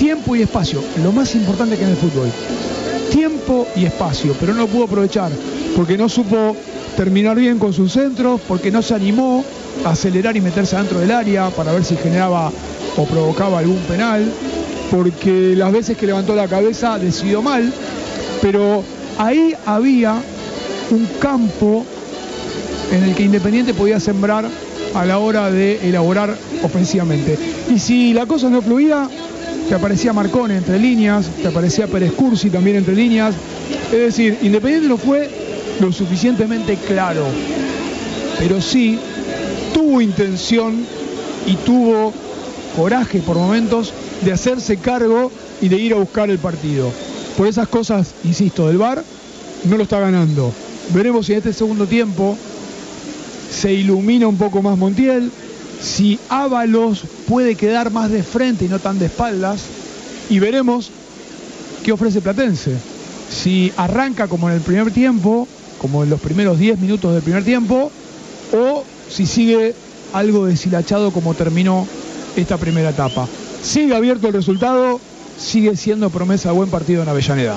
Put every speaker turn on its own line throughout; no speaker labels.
tiempo y espacio, lo más importante que en el fútbol. Tiempo y espacio, pero no lo pudo aprovechar, porque no supo terminar bien con sus centros, porque no se animó a acelerar y meterse adentro del área para ver si generaba o provocaba algún penal, porque las veces que levantó la cabeza decidió mal, pero ahí había un campo en el que Independiente podía sembrar a la hora de elaborar ofensivamente. Y si la cosa no fluía, te aparecía Marcone entre líneas, te aparecía Pérez Cursi también entre líneas. Es decir, Independiente no fue lo suficientemente claro, pero sí tuvo intención y tuvo coraje por momentos de hacerse cargo y de ir a buscar el partido. Por esas cosas, insisto, del VAR no lo está ganando. Veremos si en este segundo tiempo se ilumina un poco más Montiel, si Ábalos puede quedar más de frente y no tan de espaldas, y veremos qué ofrece Platense. Si arranca como en el primer tiempo, como en los primeros 10 minutos del primer tiempo, o si sigue algo deshilachado como terminó esta primera etapa. Sigue abierto el resultado, sigue siendo promesa de buen partido en Avellaneda.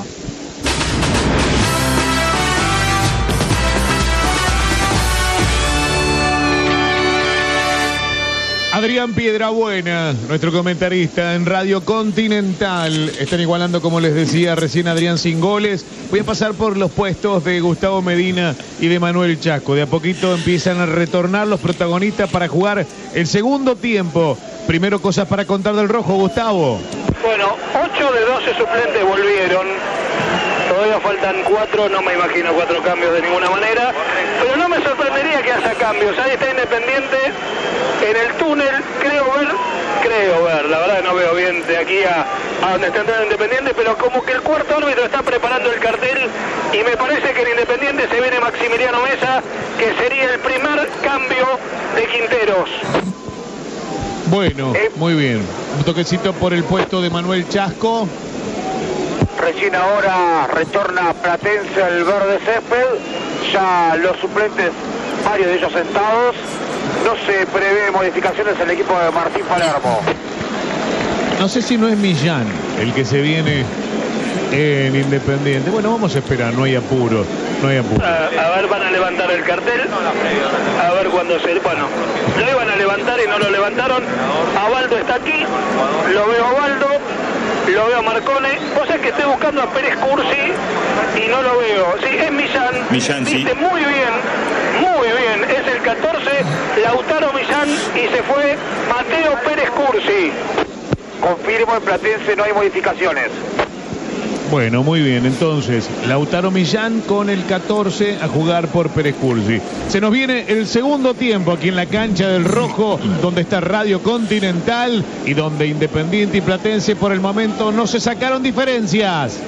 Adrián Piedrabuena, nuestro comentarista en Radio Continental. Están igualando, como les decía recién, Adrián sin goles. Voy a pasar por los puestos de Gustavo Medina y de Manuel Chasco. De a poquito empiezan a retornar los protagonistas para jugar el segundo tiempo. Primero, cosas para contar del rojo, Gustavo.
Bueno, 8 de 12 suplentes volvieron. Todavía faltan 4, no me imagino 4 cambios de ninguna manera. Pero no me sorprendería que haya cambios. Ahí está Independiente en el túnel, creo ver, la verdad no veo bien de aquí a donde está entrando Independiente, pero como que el cuarto árbitro está preparando el cartel y me parece que en Independiente se viene Maximiliano Mesa, que sería el primer cambio de Quinteros.
Bueno, muy bien. Un toquecito por el puesto de Manuel Chasco.
Recién ahora retorna Platense al verde césped, ya los suplentes, varios de ellos sentados. No se prevé modificaciones en el equipo de Martín Palermo.
No sé si no es Millán el que se viene en Independiente. Bueno, vamos a esperar, no hay apuro. A
ver, van a levantar el cartel. A ver cuándo se... Bueno, lo iban a levantar y no lo levantaron. Abaldo está aquí. Lo veo a Abaldo. Lo veo a Marcone. Vos sabés que estoy buscando a Pérez Cursi y no lo veo. Sí, es Millán.
Millán,
viste,
sí.
Muy bien. Es el 14, Lautaro Millán, y se fue Mateo Pérez Cursi. Confirmo, en Platense no hay modificaciones.
Bueno, muy bien. Entonces, Lautaro Millán con el 14 a jugar por Pérez Cursi. Se nos viene el segundo tiempo aquí en la cancha del Rojo, donde está Radio Continental y donde Independiente y Platense por el momento no se sacaron diferencias.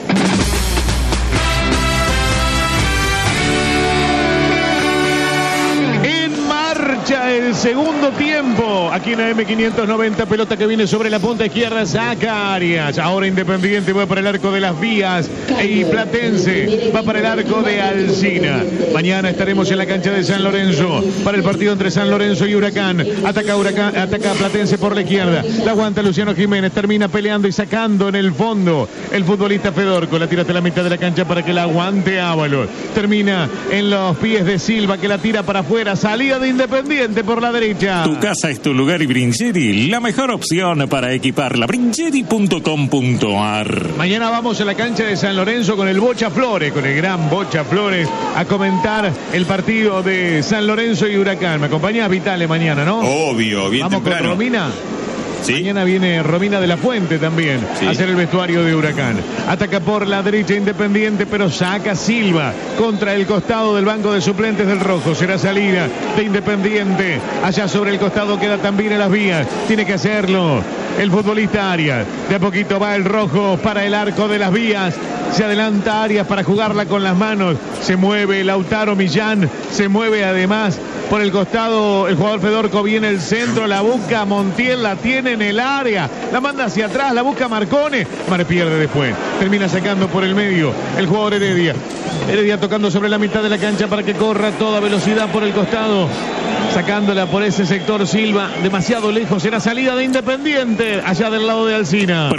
El segundo tiempo aquí en AM590, pelota que viene sobre la punta izquierda, saca Arias. Ahora Independiente va para el arco de Las Vías y Platense va para el arco de Alsina. Mañana estaremos en la cancha de San Lorenzo para el partido entre San Lorenzo y Huracán. Ataca Platense por la izquierda, la aguanta Luciano Jiménez, termina peleando y sacando en el fondo el futbolista Fedorco. La tira hasta la mitad de la cancha para que la aguante Ábalos. Termina en los pies de Silva, que la tira para afuera. Salida de Independiente por la derecha.
Tu casa es tu lugar y Brincheri, la mejor opción para equiparla. Brincheri.com.ar.
Mañana vamos a la cancha de San Lorenzo con el Bocha Flores, con el gran Bocha Flores, a comentar el partido de San Lorenzo y Huracán. ¿Me acompañás, Vitale, mañana, no?
Obvio, bien
vamos
temprano.
Con Romina.
¿Sí?
Mañana viene Romina de la Fuente también a hacer el vestuario de Huracán. Ataca por la derecha Independiente, pero saca Silva contra el costado del banco de suplentes del Rojo. Será salida de Independiente. Allá sobre el costado queda también en Las Vías. Tiene que hacerlo el futbolista Arias. De a poquito va el Rojo para el arco de Las Vías. Se adelanta Arias para jugarla con las manos. Se mueve Lautaro Millán. Se mueve además por el costado el jugador Fedorco. Viene el centro, la busca Montiel, la tiene en el área, la manda hacia atrás, la busca Marcone. Pierde después. Termina sacando por el medio el jugador Heredia. Heredia tocando sobre la mitad de la cancha para que corra a toda velocidad por el costado. Sacándola por ese sector Silva. Demasiado lejos. Será salida de Independiente allá del lado de Alsina.